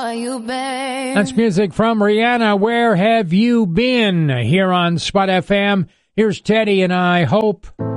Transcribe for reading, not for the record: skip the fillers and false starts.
are you, babe? That's music from Rihanna. Where have you been? Here on Spot FM. Here's Teddy and I Hope.